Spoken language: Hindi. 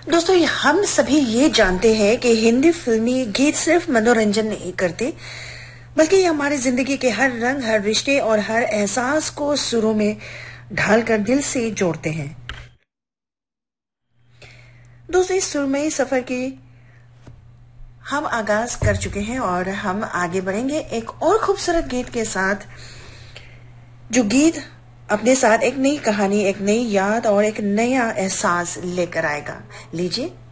दोस्तों, हम सभी ये जानते हैं कि हिंदी फिल्मी गीत सिर्फ मनोरंजन नहीं करते, बल्कि ये हमारी जिंदगी के हर रंग, हर रिश्ते और हर एहसास को सुरों में ढालकर दिल से जोड़ते हैं। दोस्तों, इस सुरमई सफर की हम आगाज कर चुके हैं और हम आगे बढ़ेंगे एक और खूबसूरत गीत के साथ, जो गीत अपने साथ एक नई कहानी, एक नई याद और एक नया एहसास लेकर आएगा। लीजिए,